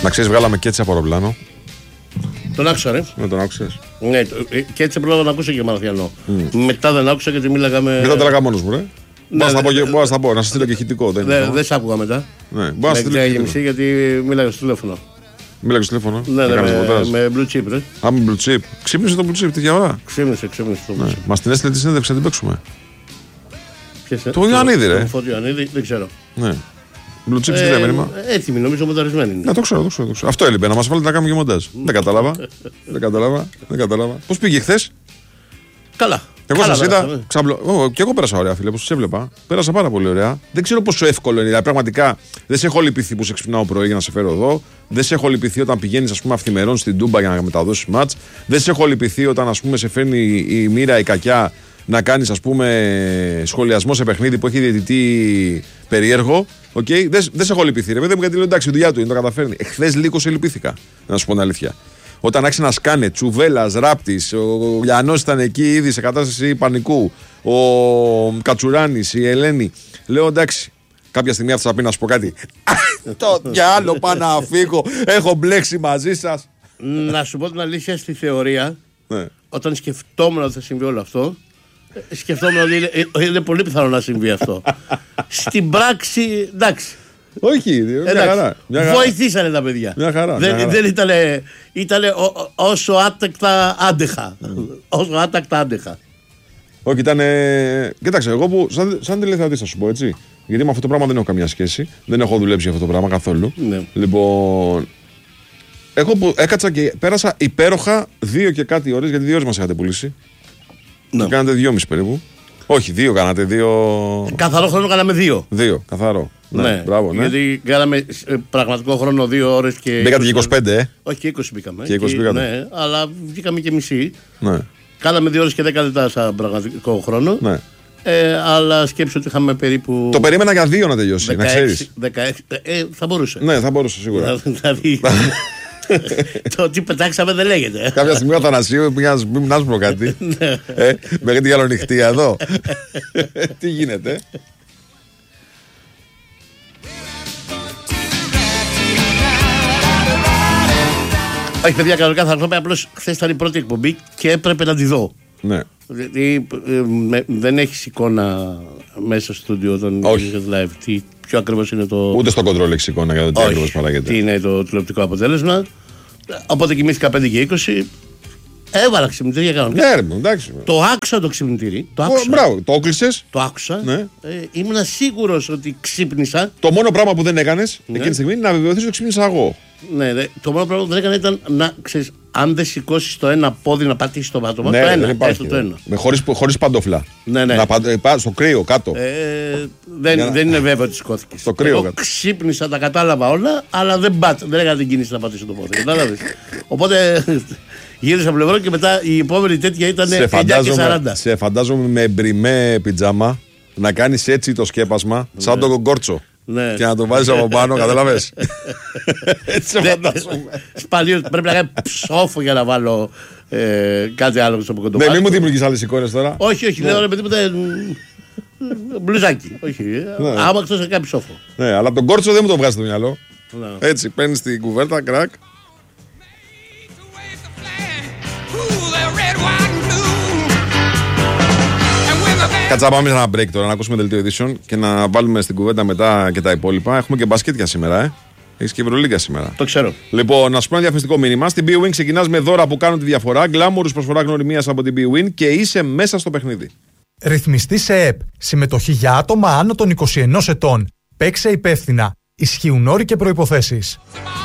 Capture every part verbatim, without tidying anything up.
Να ξέρεις, βγάλαμε και έτσι από αεροπλάνο. Τον άκουσα, ρε. Ναι, τον άκουσες. Ναι, και έτσι πρέπει να τον ακούσω και Μαραθιανό. Mm. Μετά δεν άκουσα γιατί μίλαγα με. Μετά τα λέγα μόνος μου, ρε. Ναι, μπορώ να πω, να σας στείλω και ηχητικό. Δεν σ' άκουγα μετά. Ναι, μπορώ να σας στείλω και ηχητικό. Γιατί μίλαγα στο τηλέφωνο. Μίλαγα στο τηλέφωνο. Ναι, ναι, με, με blue chip, ρε. Α, με blue chip. Ξύπνησε το blue chip, τέτοια ώρα. Ξύπνησε, ξύπνησε το blue chip. Μας την έστειλε τη συνέντευξη να την παίξουμε. Ποιος το Ιωαννίδη, ρε. Το Ιωαννίδη, δεν ξέρω. Ναι. Blue chip τι λέει μήνυμα. Έτοιμη, νομίζω μονταρισμένη είναι. Ναι, το ξέρω, το ξέρω. Το ξέρω. Αυτό έλειπε, να μας βάλετε να κάνουμε και μοντάζ. Δεν κατάλαβα. Δεν κατάλαβα. Δεν κατάλαβα. Πώς πήγε χθες? Καλά. Εγώ σας είδα. Ξαμπλο... Oh, και εγώ πέρασα ωραία, φίλε, που σας έβλεπα. Πέρασα πάρα πολύ ωραία. Δεν ξέρω πόσο εύκολο είναι. Δηλαδή, πραγματικά δεν σε έχω λυπηθεί που σε ξυπνάω πρωί για να σε φέρω εδώ. Δεν σε έχω λυπηθεί όταν πηγαίνεις, ας πούμε, αυθημερών στην Τούμπα για να μεταδώσεις μάτς. Δεν σε έχω λυπηθεί όταν, ας πούμε, σε φέρνει η μοίρα, η κακιά να κάνεις, ας πούμε, σχολιασμό σε παιχνίδι που έχει διαιτητή περίεργο. Okay. Δεν, δεν σε έχω λυπηθεί, ρε παιδί μου, γιατί λέω εντάξει, η δουλειά του είναι, το καταφέρνει. Εχθές λίγο σε λυπήθηκα, να σου πω την αλήθεια. Όταν άρχισε να σκάνε Τσουβέλλας, Ράπτης, ο Λιανός ήταν εκεί ήδη σε κατάσταση πανικού, ο Κατσουράνης, η Ελένη. Λέω εντάξει, κάποια στιγμή αυτό θα πει να σου πω κάτι. Το διάλο, πάω να φύγω, έχω μπλέξει μαζί σας. Να σου πω την αλήθεια, στη θεωρία, ναι. Όταν σκεφτόμουν ότι θα συμβεί όλο αυτό, σκεφτόμουν ότι είναι, είναι πολύ πιθανό να συμβεί αυτό. Στην πράξη, εντάξει. Όχι, μια χαρά, μια χαρά. Βοηθήσανε τα παιδιά. Μια χαρά, δεν μια χαρά. δεν ήταν. Ήτανε όσο άτακτα άντεχα. Όσο άτακτα άντεχα. Όχι, ήταν. Κοίταξε, εγώ που. Σαν, σαν τηλεθεατής θα σου πω έτσι. Γιατί με αυτό το πράγμα δεν έχω καμιά σχέση. Δεν έχω δουλέψει για αυτό το πράγμα καθόλου. Ναι. Λοιπόν. Εγώ που έκατσα και πέρασα υπέροχα δύο και κάτι ώρες, γιατί δύο ώρες μας είχατε πουλήσει. Ναι. Κάνατε δυόμιση περίπου. Όχι, δύο κάνατε, δύο. Καθαρό χρόνο κάναμε δύο. Δύο, καθαρό. Ναι, ναι. Μπράβο, ναι. Γιατί κάναμε πραγματικό χρόνο δύο ώρες και. Μπήκατε και είκοσι πέντε, ε. Όχι, και είκοσι μπήκαμε. Και είκοσι μπήκατε. Ναι, αλλά βγήκαμε και μισή. Ναι. Κάναμε δύο ώρες και δέκα λεπτά σαν πραγματικό χρόνο. Ναι. Ε, αλλά σκέψου ότι είχαμε περίπου. Το περίμενα για δύο να τελειώσει, δεκαέξι, να ξέρεις. δεκαέξι, ε, θα μπορούσε. Ναι, θα μπορούσε σίγουρα. Δηλαδή. Το τι πετάξαμε δεν λέγεται. Κάποια στιγμή ο Θανασίου πήγα να σου πω κάτι. ε, μέχρι τη γαλονυχτία εδώ. Τι γίνεται. Όχι, παιδιά, κανονικά θα έρθω. Απλώς χθες ήταν η πρώτη εκπομπή και έπρεπε να τη δω. Ναι. Γιατί ε, δεν έχει εικόνα μέσα στο στούντιο όταν είσαι live. Τι πιο ακριβώς είναι το. Ούτε στο κοντρόλ έχει εικόνα για το τι ακριβώς παράγεται. Τι είναι το τηλεοπτικό αποτέλεσμα. Οπότε κοιμήθηκα πέντε και είκοσι. Έβαλα ξυπνητήρια κανονικά. Ναι, ρε, εντάξει. Το άκουσα το ξυπνητήρι. Το άκουσα. Μπράβο, το έκλεισες. Το άκουσα. Ναι. Ε, ήμουν σίγουρος ότι ξύπνησα. Το μόνο πράγμα που δεν έκανες ναι. εκείνη τη στιγμή είναι να βεβαιωθείς ότι ξύπνησα εγώ. Ναι, ναι, το μόνο πράγμα που δεν έκανα ήταν να ξέρεις, αν δεν σηκώσεις το ένα πόδι να πατήσεις το πάτωμα. Ναι, το ένα, υπάρχει, έστω το ένα. Με χωρίς, χωρίς παντόφλα. Ναι, ναι. Να πα, στο κρύο κάτω. Ε, δεν, να... δεν είναι βέβαιο ότι σηκώθηκε. Στο κρύο Εγώ κάτω. Ξύπνησα, τα κατάλαβα όλα, αλλά δεν, πάτε, δεν έκανα την κίνηση να πατήσω το πόδι. Κατάλαβες. Οπότε γύρισα πλευρό και μετά η επόμενη τέτοια ήταν εννιά και σαράντα. Σε φαντάζομαι με μπριμέ πιτζάμα να κάνεις έτσι το σκέπασμα, σαν τον κογκόρτσο. Ναι. Και να το βάζεις από πάνω, καταλαβες. Έτσι σε φαντάζομαι. Σπαλίως πρέπει να κάνει ψόφο για να βάλω ε, κάτι άλλο στο κοντομάτι. Ναι, μην μου δημιουργείς άλλες εικόνες τώρα. Όχι, όχι, λέω ρε παιδί μου, μπλουζάκι. Όχι, άμα εκτός να κάνει ψόφο. Ναι, αλλά τον κόρτσο δεν μου το βγάζει στο μυαλό. Έτσι, παίρνεις την κουβέρτα, κρακ. Κάτσα πάμε σε ένα break τώρα, να ακούσουμε δελτίο ειδήσεων και να βάλουμε στην κουβέντα μετά και τα υπόλοιπα. Έχουμε και μπασκέτια σήμερα, ε. Έχεις και Ευρωλίγκα σήμερα. Το ξέρω. Λοιπόν, να σου πω ένα διαφημιστικό μήνυμα. Στην BWIN ξεκινάς με δώρα που κάνουν τη διαφορά. Γκλάμουρους προσφορά γνωριμίας από την BWIN και είσαι μέσα στο παιχνίδι. Ρυθμιστή σε ΕΕΠ. Συμμετοχή για άτομα άνω των είκοσι ενός ετών. Παίξε υπεύθυνα. Ισχύουν όροι και προϋποθέσεις.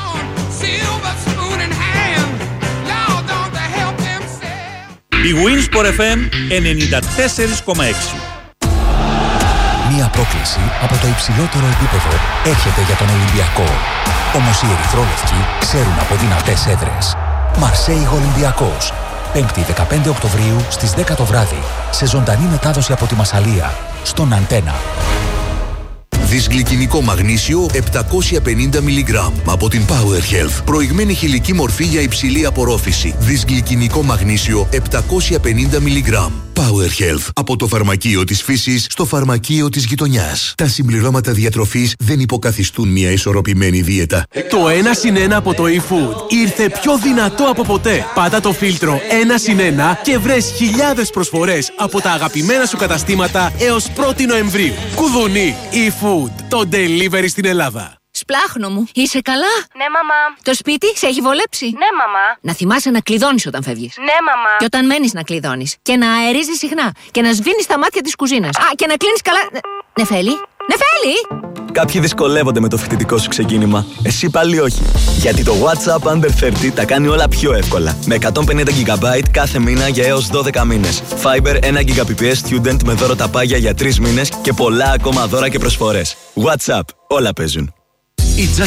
Η Winsport εφ εμ ενενήντα τέσσερα κόμμα έξι. Μία πρόκληση από το υψηλότερο επίπεδο έρχεται για τον Ολυμπιακό. Όμως οι ερυθρόλευκοι ξέρουν από δυνατές έδρες. Μαρσέιγ Ολυμπιακός. Πέμπτη δεκαπέντε Οκτωβρίου στις δέκα το βράδυ. Σε ζωντανή μετάδοση από τη Μασσαλία. Στον Αντένα. Δυσγλυκινικό μαγνήσιο επτακόσια πενήντα μιλιγκράμμ από την Power Health. Προηγμένη χηλική μορφή για υψηλή απορρόφηση. Δυσγλυκινικό μαγνήσιο επτακόσια πενήντα μιλιγκράμμ. Power Health. Από το φαρμακείο της φύσης στο φαρμακείο της γειτονιάς. Τα συμπληρώματα διατροφής δεν υποκαθιστούν μια ισορροπημένη δίαιτα. Το ένα συν ένα από το eFood ήρθε πιο δυνατό από ποτέ. Πάτα το φίλτρο ένα συν ένα και βρες χιλιάδες προσφορές από τα αγαπημένα σου καταστήματα έως πρώτη Νοεμβρίου. Κουδουνί eFood, το delivery στην Ελλάδα. Σπλάχνο μου, είσαι καλά? Ναι, μαμά. Το σπίτι σε έχει βολέψει? Ναι, μαμά. Να θυμάσαι να κλειδώνεις όταν φεύγεις. Ναι, μαμά. Και όταν μένεις να κλειδώνεις. Και να αερίζεις συχνά. Και να σβήνεις τα μάτια της κουζίνας. Α, και να κλείνεις καλά. Νεφέλη, Νεφέλη! Κάποιοι δυσκολεύονται με το φοιτητικό σου ξεκίνημα. Εσύ πάλι όχι. Γιατί το WhatsApp Under τριάντα τα κάνει όλα πιο εύκολα. Με εκατόν πενήντα τζι μπι κάθε μήνα για έως δώδεκα μήνες. Fiber ένα Gbps Student με δώρο τα πάγια για τρεις μήνες και πολλά ακόμα δώρα και προσφορές. WhatsApp. Όλα παίζουν. Η Just